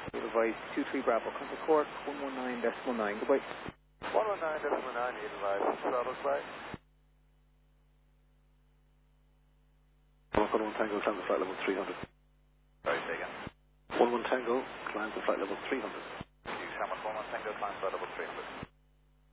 Advice 23 Bravo, contact Cork 119.9. Goodbye. 119.9, need advice. Throttle flight. 1 Tango, climb to flight level 300. Sorry, say again. 1 Tango, climb to flight level 300. You Shamrock 1 Tango, climb flight level 300.